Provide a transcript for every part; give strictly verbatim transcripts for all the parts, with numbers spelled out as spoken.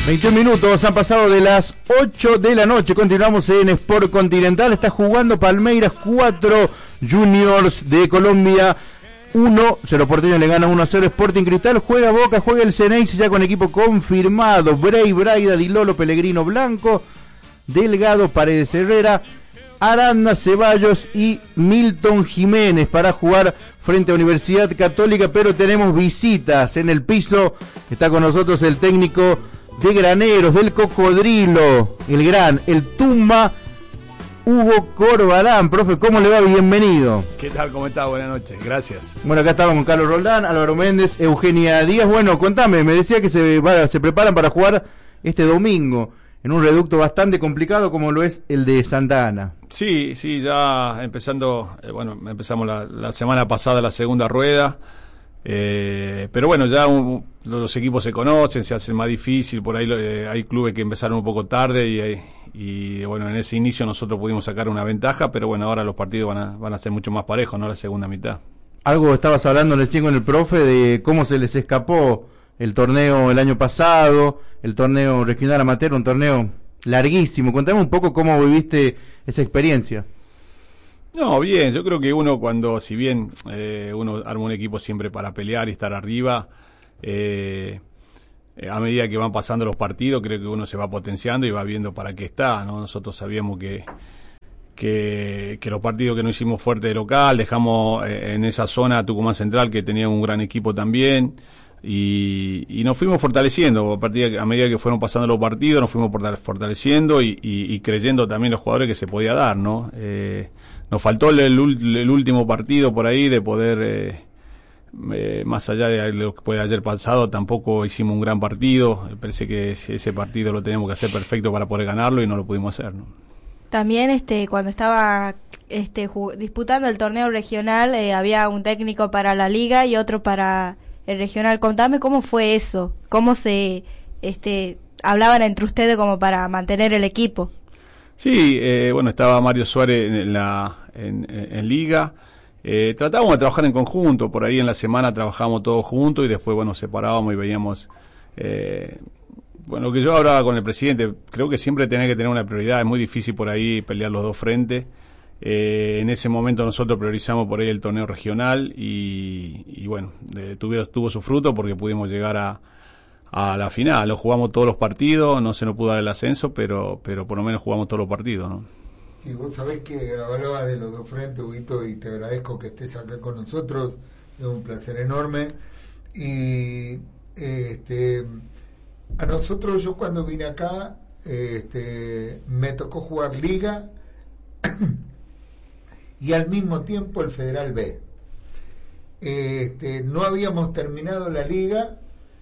veintiún minutos han pasado de las ocho de la noche. Continuamos en Sport Continental. Está jugando Palmeiras cuatro, Juniors de Colombia uno. Cerro Porteño le gana uno a cero. Sporting Cristal juega Boca, juega el Ceneice ya con equipo confirmado. Bray, Braida, Di Lolo, Pellegrino, Blanco, Delgado, Paredes, Herrera, Aranda, Ceballos y Milton Jiménez para jugar frente a Universidad Católica. Pero tenemos visitas en el piso. Está con nosotros el técnico de Graneros, del Cocodrilo, el gran, el Tumba, Hugo Corbalán. Profe, ¿cómo le va? Bienvenido. ¿Qué tal? ¿Cómo está? Buenas noches, gracias. Bueno, acá estamos con Carlos Roldán, Álvaro Méndez, Eugenia Díaz. Bueno, contame, me decía que se, va, se preparan para jugar este domingo en un reducto bastante complicado como lo es el de Santa Ana. Sí, sí, ya empezando, eh, bueno, empezamos la, la semana pasada la segunda rueda. Eh, pero bueno, ya un, los equipos se conocen, se hacen más difícil, por ahí eh, hay clubes que empezaron un poco tarde y, y bueno, en ese inicio nosotros pudimos sacar una ventaja, pero bueno, ahora los partidos van a, van a ser mucho más parejos, ¿no? La segunda mitad. Algo estabas hablando recién con el profe de cómo se les escapó el torneo el año pasado, el torneo regional amateur, un torneo larguísimo. Contame un poco cómo viviste esa experiencia. No, bien, yo creo que uno cuando, si bien eh, uno arma un equipo siempre para pelear y estar arriba, eh, a medida que van pasando los partidos, creo que uno se va potenciando y va viendo para qué está, ¿no? Nosotros sabíamos que, que, que los partidos que no hicimos fuerte de local, dejamos eh, en esa zona Tucumán Central, que tenía un gran equipo también, y, y nos fuimos fortaleciendo, a, partir, a medida que fueron pasando los partidos, nos fuimos fortaleciendo y, y, y creyendo también los jugadores que se podía dar, ¿no? Eh, Nos faltó el, el, el último partido por ahí de poder, eh, eh, más allá de lo que fue ayer pasado, tampoco hicimmo un gran partido. Me parece que ese partido lo teníamos que hacer perfecto para poder ganarlo y no lo pudimos hacer, ¿no? También este cuando estaba este disputando el torneo regional eh, había un técnico para la liga y otro para el regional. Contame cómo fue eso, cómo se este hablaban entre ustedes como para mantener el equipo. Sí, eh, bueno, estaba Mario Suárez en la en, en, en Liga. Eh, tratábamos de trabajar en conjunto, por ahí en la semana trabajábamos todos juntos y después, bueno, separábamos y veíamos. Eh, bueno, lo que yo hablaba con el presidente, creo que siempre tenés que tener una prioridad, es muy difícil por ahí pelear los dos frentes. Eh, en ese momento nosotros priorizamos por ahí el torneo regional y, y bueno, eh, tuvo, tuvo su fruto porque pudimos llegar a. a la final. Lo jugamos todos los partidos, no se nos pudo dar el ascenso, pero pero por lo menos jugamos todos los partidos, ¿no? Sí, vos sabés que hablabas de los dos frentes, Huguito, y te agradezco que estés acá con nosotros, es un placer enorme. Y este a nosotros, yo cuando vine acá, este me tocó jugar Liga y al mismo tiempo el Federal B. Este, no habíamos terminado la Liga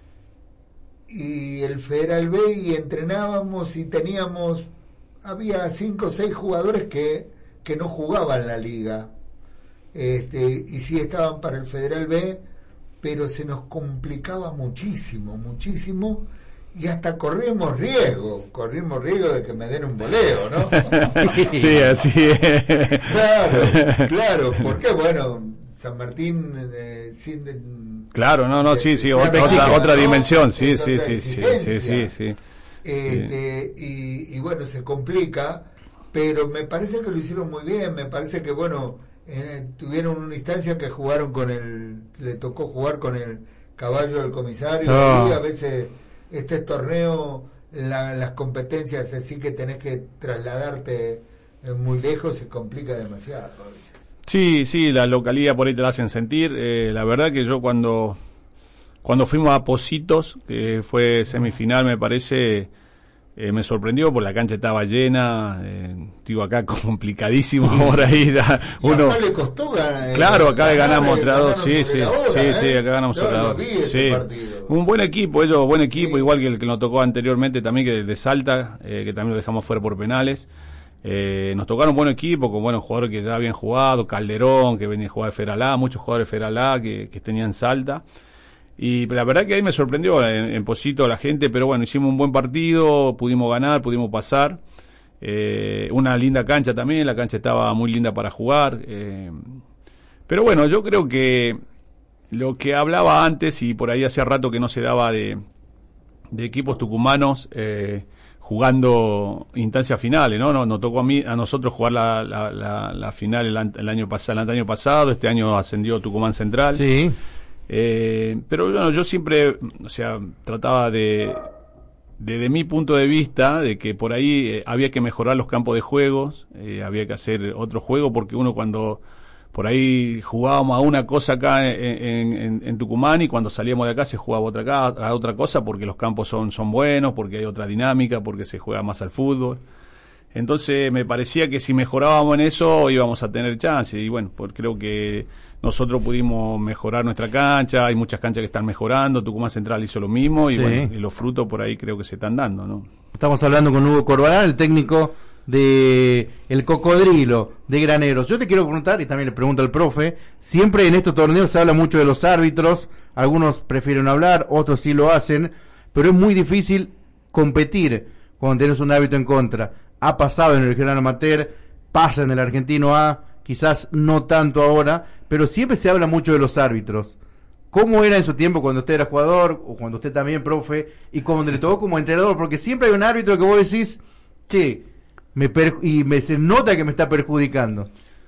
y el Federal B y entrenábamos y teníamos, había cinco o seis jugadores que, que no jugaban la liga, este, y sí estaban para el Federal B, pero se nos complicaba muchísimo, muchísimo, y hasta corríamos riesgo, corrimos riesgo de que me den un voleo, ¿no? Sí, así es. Claro, claro, porque bueno, San Martín eh, sin de, claro, no, no, sí, sí, otra, otra, otra dimensión, sí, sí, sí, sí, sí, sí, sí. Este, y, y bueno, se complica, pero me parece que lo hicieron muy bien, me parece que bueno, eh, tuvieron una instancia que jugaron con el, le tocó jugar con el caballo del comisario, oh. Y a veces este torneo, la, las competencias así que tenés que trasladarte eh, muy lejos, se complica demasiado a veces. Sí, sí, la localidad por ahí te la hacen sentir. Eh, la verdad que yo cuando cuando fuimos a Positos, que fue semifinal me parece, eh, me sorprendió porque la cancha estaba llena, eh, digo acá complicadísimo por ahí. Ya, uno, acá le costó ganar. Claro, acá le ganamos otra dos, sí, sí, hora, sí, ¿eh? sí, acá ganamos otra dos. Sí. Un buen equipo, ellos, buen equipo, sí. Igual que el que nos tocó anteriormente también, que de Salta, eh, que también lo dejamos fuera por penales. Eh, nos tocaron un buen equipo con buenos jugadores que ya habían jugado, Calderón, que venía a jugar de Feralá, muchos jugadores de Feralá que, que tenían Salta. Y la verdad que ahí me sorprendió en, en Posito la gente, pero bueno, hicimos un buen partido, pudimos ganar, pudimos pasar. Eh, una linda cancha también, la cancha estaba muy linda para jugar. Eh, pero bueno, yo creo que lo que hablaba antes, y por ahí hacía rato que no se daba de, de equipos tucumanos eh, jugando instancias finales, ¿no? Nos, nos tocó a mí, a nosotros jugar la, la, la, la final el, el año pasado, el año pasado, este año ascendió Tucumán Central. Sí. Eh, pero bueno, yo siempre, o sea, trataba de, desde mi punto de vista, de que por ahí eh, había que mejorar los campos de juegos, eh, había que hacer otro juego, porque uno cuando por ahí jugábamos a una cosa acá en, en, en Tucumán y cuando salíamos de acá se jugaba otra acá, a otra cosa, porque los campos son, son buenos, porque hay otra dinámica, porque se juega más al fútbol. Entonces me parecía que si mejorábamos en eso íbamos a tener chance, y bueno, pues creo que nosotros pudimos mejorar nuestra cancha, hay muchas canchas que están mejorando, Tucumán Central hizo lo mismo y, sí. Bueno, y los frutos por ahí creo que se están dando, ¿no? Estamos hablando con Hugo Corbalán, el técnico de el Cocodrilo de Graneros. Yo te quiero preguntar, y también le pregunto al profe, siempre en estos torneos se habla mucho de los árbitros, algunos prefieren hablar, otros sí lo hacen, pero es muy difícil competir cuando tenés un árbitro en contra. Ha pasado en el regional amateur, pasa en el argentino A, quizás no tanto ahora, pero siempre se habla mucho de los árbitros. ¿Cómo era en su tiempo cuando usted era jugador, o cuando usted también, profe, y cuando le tocó como entrenador? Porque siempre hay un árbitro que vos decís, che, me per- y me se nota que me está perjudicando.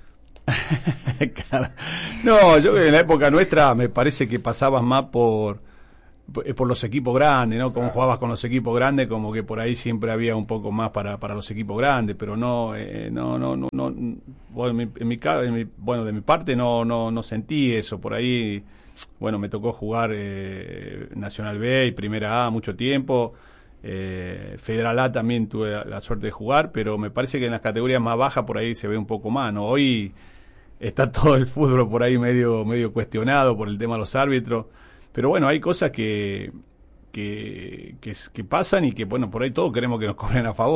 No, yo en la época nuestra me parece que pasabas más por por los equipos grandes, ¿no? Como jugabas con los equipos grandes, como que por ahí siempre había un poco más para para los equipos grandes, pero no eh, no no no no bueno, en mi, en mi, en mi bueno, de mi parte no no no sentí eso. Por ahí, bueno, me tocó jugar eh, Nacional B y Primera A mucho tiempo. Eh, Federal A también tuve la, la suerte de jugar, pero me parece que en las categorías más bajas por ahí se ve un poco más, ¿no? Hoy está todo el fútbol por ahí medio medio cuestionado por el tema de los árbitros, pero bueno, hay cosas que que, que, que pasan y que, bueno, por ahí todos queremos que nos cobren a favor.